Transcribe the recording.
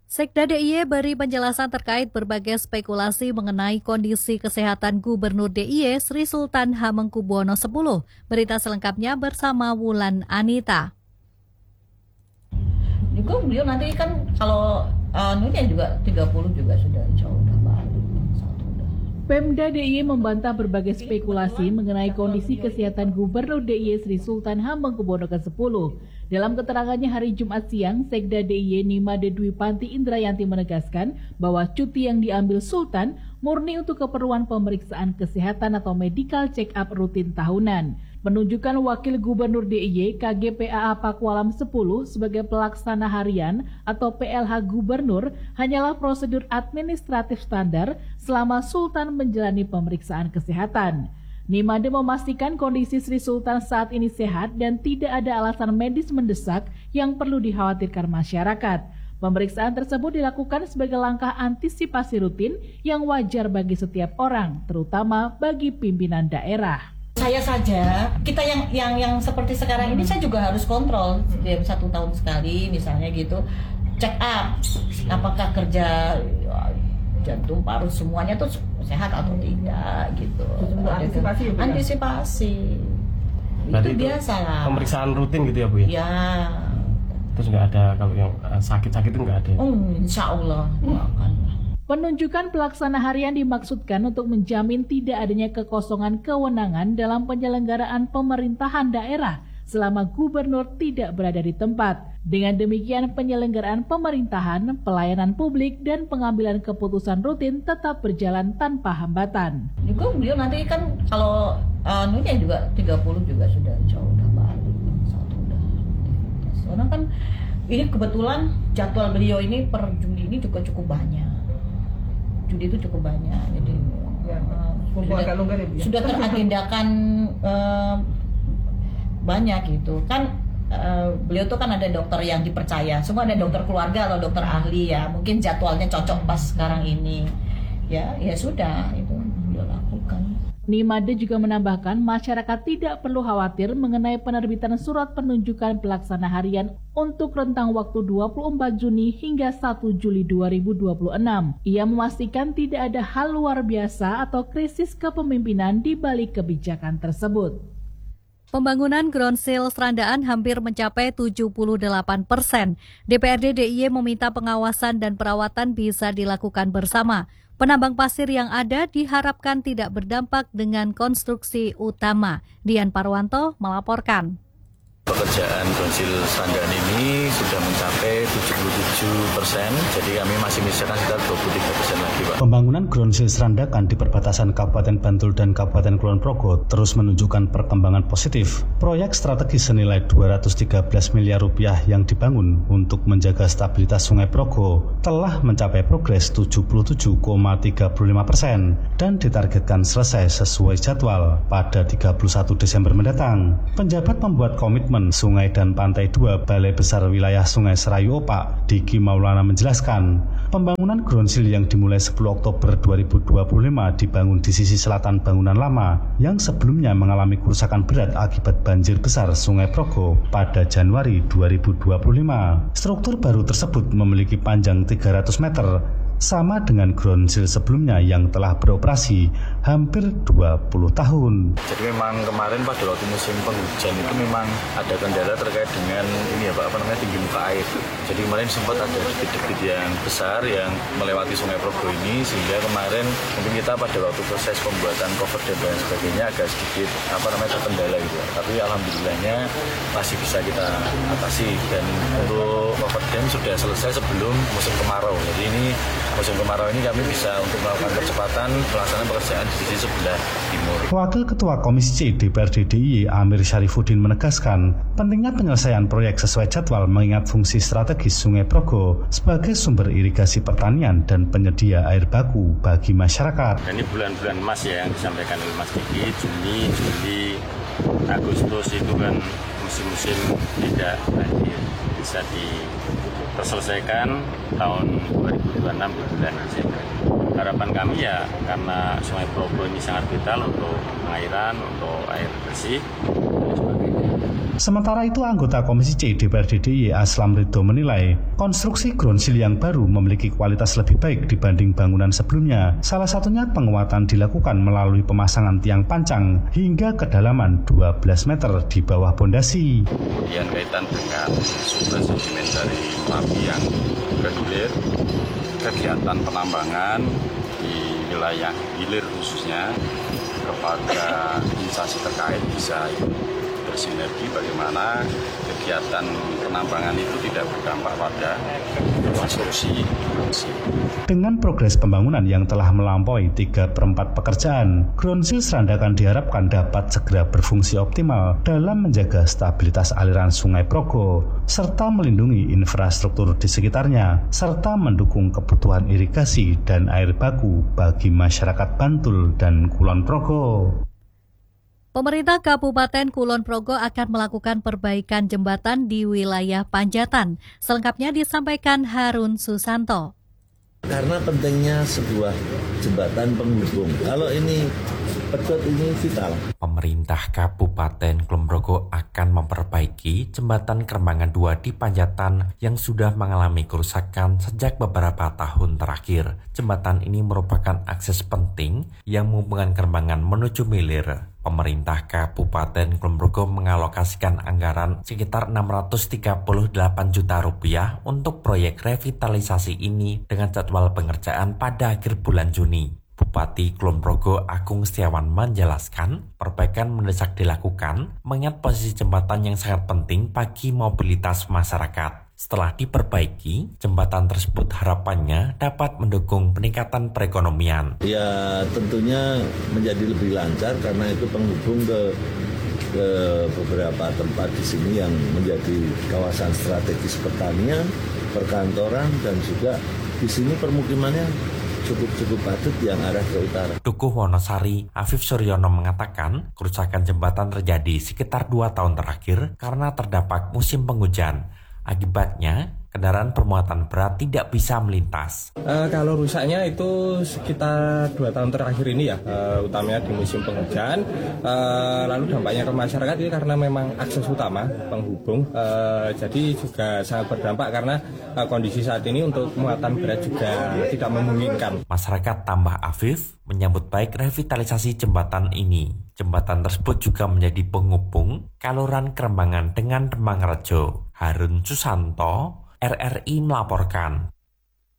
Sekda DIY beri penjelasan terkait berbagai spekulasi mengenai kondisi kesehatan Gubernur DIY Sri Sultan Hamengkubuwono X. Berita selengkapnya bersama Wulan Anita. Juga beliau nanti kan kalau juga 30 juga sudah insya Allah balik. Pemda DIY membantah berbagai spekulasi mengenai kondisi kesehatan Gubernur DIY Sri Sultan Hamengkubuwono X. Dalam keterangannya hari Jumat siang, Sekda DIY Nimade Dwi Panti Indrayanti menegaskan bahwa cuti yang diambil Sultan murni untuk keperluan pemeriksaan kesehatan atau medical check-up rutin tahunan. Menunjukkan Wakil Gubernur DIY KGPAA Pakualam 10 sebagai pelaksana harian atau PLH Gubernur hanyalah prosedur administratif standar selama Sultan menjalani pemeriksaan kesehatan. Nimade memastikan kondisi Sri Sultan saat ini sehat dan tidak ada alasan medis mendesak yang perlu dikhawatirkan masyarakat. Pemeriksaan tersebut dilakukan sebagai langkah antisipasi rutin yang wajar bagi setiap orang, terutama bagi pimpinan daerah. Saya saja, kita yang seperti sekarang ini saya juga harus kontrol 1 tahun sekali misalnya gitu, check up apakah kerja jantung, paru semuanya tuh sehat atau tidak gitu. Antisipasi. Itu biasa lah. Pemeriksaan rutin gitu ya Bu ya? Ya. Terus nggak ada kalau yang sakit-sakit itu nggak ada? Insya Allah akan. Penunjukan pelaksana harian dimaksudkan untuk menjamin tidak adanya kekosongan kewenangan dalam penyelenggaraan pemerintahan daerah selama gubernur tidak berada di tempat. Dengan demikian penyelenggaraan pemerintahan, pelayanan publik, dan pengambilan keputusan rutin tetap berjalan tanpa hambatan. Juga beliau nanti kan kalau juga 30 juga sudah insya Allah balik. Soalnya kan ini kebetulan jadwal beliau ini per Juli ini juga cukup banyak. Juli itu cukup banyak, jadi sudah teragendakan banyak gitu kan. Beliau tuh kan ada dokter yang dipercaya, semua ada dokter keluarga atau dokter ahli ya, mungkin jadwalnya cocok pas sekarang ini ya sudah itu beliau lakukan. Nimade juga menambahkan masyarakat tidak perlu khawatir mengenai penerbitan surat penunjukan pelaksana harian untuk rentang waktu 24 Juni hingga 1 Juli 2026. Ia memastikan tidak ada hal luar biasa atau krisis kepemimpinan di balik kebijakan tersebut. Pembangunan Groundsil Serandaan hampir mencapai 78%. DPRD DIY meminta pengawasan dan perawatan bisa dilakukan bersama. Penambang pasir yang ada diharapkan tidak berdampak dengan konstruksi utama. Dian Parwanto melaporkan. Pekerjaan Groundsil Serandaan ini sudah mencapai 77%, jadi kami masih menyisakan sekitar 23% lagi, Pak. Pembangunan Groundsil Serandaan di perbatasan Kabupaten Bantul dan Kabupaten Kulon Progo terus menunjukkan perkembangan positif. Proyek strategis senilai 213 miliar rupiah yang dibangun untuk menjaga stabilitas Sungai Progo telah mencapai progres 77,35% dan ditargetkan selesai sesuai jadwal pada 31 Desember mendatang. Penjabat membuat komitmen Sungai dan Pantai 2 Balai Besar Wilayah Sungai Serayu Opak, Diki Maulana menjelaskan, pembangunan Groundsil yang dimulai 10 Oktober 2025 dibangun di sisi selatan bangunan lama yang sebelumnya mengalami kerusakan berat akibat banjir besar Sungai Progo pada Januari 2025. Struktur baru tersebut memiliki panjang 300 meter, sama dengan Groundsil sebelumnya yang telah beroperasi hampir 20 tahun. Jadi memang kemarin pada waktu musim penghujan itu memang ada kendala terkait dengan ini ya Pak, tinggi muka air. Jadi kemarin sempat ada debit-debit yang besar yang melewati Sungai Progo ini, sehingga kemarin mungkin kita pada waktu proses pembuatan cover dan lain sebagainya agak sedikit terkendala gitu. Tapi alhamdulillahnya masih bisa kita atasi, dan untuk cover dam sudah selesai sebelum musim kemarau. Jadi ini musim kemarau ini kami bisa untuk melakukan percepatan pelaksanaan pekerjaan di sisi sebelah timur. Wakil Ketua Komisi C DPRD DIY Amir Syarifuddin menegaskan pentingnya penyelesaian proyek sesuai jadwal mengingat fungsi strategis Sungai Progo sebagai sumber irigasi pertanian dan penyedia air baku bagi masyarakat. Dan ini bulan-bulan emas ya yang disampaikan oleh Mas Diki, Juni, Juli, Agustus itu kan musim-musim tidak banjir, bisa terselesaikan tahun 2026 di bulan Desember. Harapan kami ya karena Sungai Progo ini sangat vital untuk pengairan, untuk air bersih dan sebagainya. Sementara itu, anggota Komisi C DPRD DIY Aslam Ridho menilai konstruksi ground seal yang baru memiliki kualitas lebih baik dibanding bangunan sebelumnya. Salah satunya penguatan dilakukan melalui pemasangan tiang pancang hingga kedalaman 12 meter di bawah pondasi. Kemudian kaitan dengan sumber sedimen dari Merapi yang berhilir, kegiatan penambangan di wilayah hilir khususnya kepada instansi terkait bisa bersinergi bagaimana kegiatan penambangan itu tidak berdampak pada konstruksi. Dengan progres pembangunan yang telah melampaui 3/4 pekerjaan, ground seal Srandakan diharapkan dapat segera berfungsi optimal dalam menjaga stabilitas aliran Sungai Progo, serta melindungi infrastruktur di sekitarnya, serta mendukung kebutuhan irigasi dan air baku bagi masyarakat Bantul dan Kulon Progo. Pemerintah Kabupaten Kulon Progo akan melakukan perbaikan jembatan di wilayah Panjatan. Selengkapnya disampaikan Harun Susanto. Karena pentingnya sebuah jembatan penghubung. Kalau ini pedot, ini vital. Pemerintah Kabupaten Kulon Progo akan memperbaiki jembatan Kerembangan 2 di Panjatan yang sudah mengalami kerusakan sejak beberapa tahun terakhir. Jembatan ini merupakan akses penting yang menghubungkan Kerembangan menuju Milir. Pemerintah Kabupaten Kulon Progo mengalokasikan anggaran sekitar Rp638 juta untuk proyek revitalisasi ini dengan jadwal pengerjaan pada akhir bulan Juni. Bupati Kulon Progo Agung Setiawan menjelaskan perbaikan mendesak dilakukan mengingat posisi jembatan yang sangat penting bagi mobilitas masyarakat. Setelah diperbaiki, jembatan tersebut harapannya dapat mendukung peningkatan perekonomian. Ya tentunya menjadi lebih lancar karena itu penghubung ke beberapa tempat di sini yang menjadi kawasan strategis pertanian, perkantoran, dan juga di sini permukimannya cukup padat yang arah ke utara. Dukuh Wonosari, Afif Suryono mengatakan kerusakan jembatan terjadi sekitar 2 tahun terakhir karena terdampak musim penghujan. Akibatnya, kendaraan bermuatan berat tidak bisa melintas. Kalau rusaknya itu sekitar 2 tahun terakhir ini ya, utamanya di musim penghujan. Lalu dampaknya ke masyarakat itu karena memang akses utama penghubung, jadi juga sangat berdampak karena kondisi saat ini untuk muatan berat juga tidak memungkinkan. Masyarakat tambah Afif menyambut baik revitalisasi jembatan ini. Jembatan tersebut juga menjadi penghubung Kaluran Kerembangan dengan Demang Rejo. Harun Susanto, RRI melaporkan.